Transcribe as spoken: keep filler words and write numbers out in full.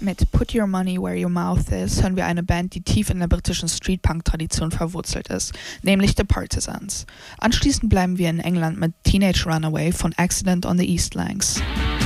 Mit Put Your Money Where Your Mouth Is hören wir eine Band, die tief in der britischen Streetpunk-Tradition verwurzelt ist, nämlich The Partisans. Anschließend bleiben wir in England mit Teenage Runaway von Accident on the East Lancs.